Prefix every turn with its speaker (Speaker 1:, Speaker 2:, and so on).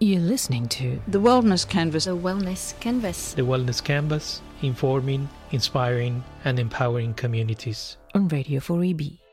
Speaker 1: You're listening to
Speaker 2: The Wellness Canvas.
Speaker 3: The Wellness Canvas.
Speaker 4: The Wellness Canvas, informing, inspiring, and empowering communities.
Speaker 1: on Radio 4EB.